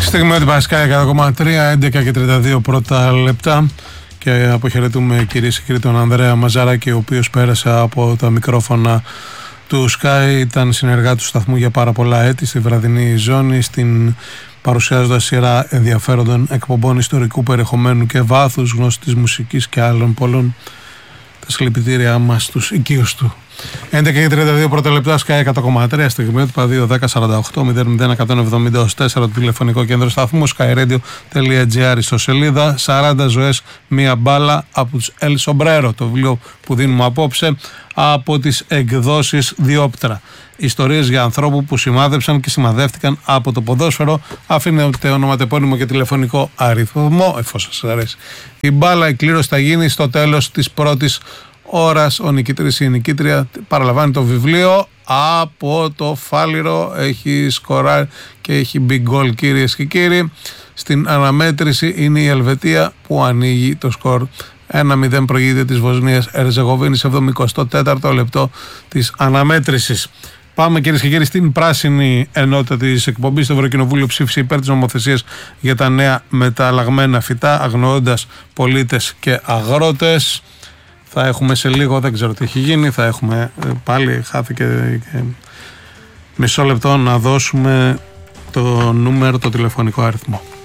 Στιγμιότυπα Sky 100,3, 11 και 32 πρώτα λεπτά. Και αποχαιρετούμε κυρίες και κύριοι τον Ανδρέα Μαζαράκη, ο οποίος πέρασε από τα μικρόφωνα του Sky, ήταν συνεργάτη του σταθμού για πάρα πολλά έτη στη βραδινή ζώνη, παρουσιάζοντας σειρά ενδιαφέροντων εκπομπών ιστορικού περιεχομένου και βάθους, γνώση της μουσικής και άλλων πολλών. Τα συλληπιτήριά μας στους οικείους του. 11 και 32 πρώτα λεπτά, Sky 100,3, στιγμιότυπα 2-10-48-0-01-170-4, το τηλεφωνικό κέντρο σταθμού, skyradio.gr, ιστοσελίδα 40 ζωές, μία μπάλα από τους El Sombrero, το βιβλίο που δίνουμε απόψε από τις εκδόσεις Διόπτρα. Ιστορίες για ανθρώπου που σημάδεψαν και σημαδεύτηκαν από το ποδόσφαιρο. Αφήνετε ονοματεπώνυμο και τηλεφωνικό αριθμό, εφόσον σας αρέσει η μπάλα. Η κλήρωση θα γίνει στο τέλος της πρώτης ώρας. Ο νικητής ή η νικήτρια παραλαμβάνει το βιβλίο από το Φάληρο. Έχει σκοράρει και έχει big goal, κυρίες και κύριοι. Στην αναμέτρηση είναι η Ελβετία που ανοίγει το σκορ. 1-0 προηγείται της Βοσνίας Ερζεγοβίνης, 74ο λεπτό της αναμέτρησης. Πάμε, κυρίες και κύριοι, στην πράσινη ενότητα της εκπομπής. Το Ευρωκοινοβούλιο ψήφισε υπέρ της νομοθεσίας για τα νέα μεταλλαγμένα φυτά, αγνοώντας πολίτες και αγρότες. Θα έχουμε σε λίγο, δεν ξέρω τι έχει γίνει, θα έχουμε πάλι, χάθηκε μισό λεπτό να δώσουμε το νούμερο, το τηλεφωνικό αριθμό.